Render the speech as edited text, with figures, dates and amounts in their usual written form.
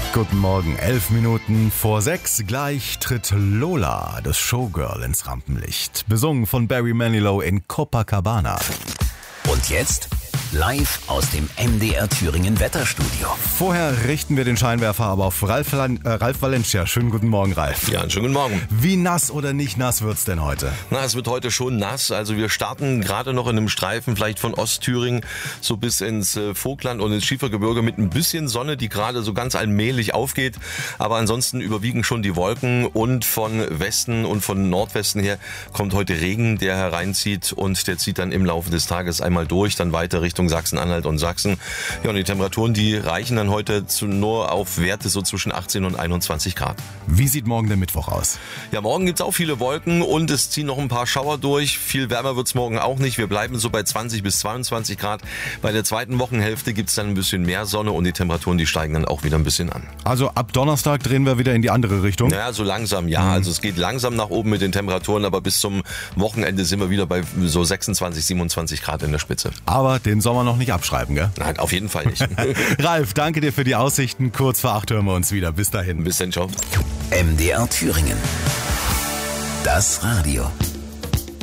Guten Morgen, 11 Minuten vor 6. Gleich tritt Lola, das Showgirl, ins Rampenlicht. Besungen von Barry Manilow in Copacabana. Und jetzt live aus dem MDR Thüringen Wetterstudio. Vorher richten wir den Scheinwerfer aber auf Ralf Valencia. Schönen guten Morgen, Ralf. Ja, einen schönen guten Morgen. Wie nass oder nicht nass wird's denn heute? Na, es wird heute schon nass. Also wir starten gerade noch in einem Streifen vielleicht von Ostthüringen so bis ins Vogtland und ins Schiefergebirge mit ein bisschen Sonne, die gerade so ganz allmählich aufgeht. Aber ansonsten überwiegen schon die Wolken und von Westen und von Nordwesten her kommt heute Regen, der hereinzieht und der zieht dann im Laufe des Tages einmal durch, dann weiter Richtung Sachsen-Anhalt und Sachsen. Ja, und die Temperaturen, die reichen dann heute nur auf Werte so zwischen 18 und 21 Grad. Wie sieht morgen der Mittwoch aus? Ja, morgen gibt's auch viele Wolken und es ziehen noch ein paar Schauer durch. Viel wärmer wird's morgen auch nicht. Wir bleiben so bei 20 bis 22 Grad. Bei der zweiten Wochenhälfte gibt's dann ein bisschen mehr Sonne und die Temperaturen, die steigen dann auch wieder ein bisschen an. Also ab Donnerstag drehen wir wieder in die andere Richtung? Ja, so langsam, ja. Also es geht langsam nach oben mit den Temperaturen, aber bis zum Wochenende sind wir wieder bei so 26, 27 Grad in der Spitze. Aber den Sommer noch nicht abschreiben, gell? Nein, auf jeden Fall nicht. Ralf, danke dir für die Aussichten. Kurz vor 8 hören wir uns wieder. Bis dahin. Bis dann, ciao. MDR Thüringen. Das Radio.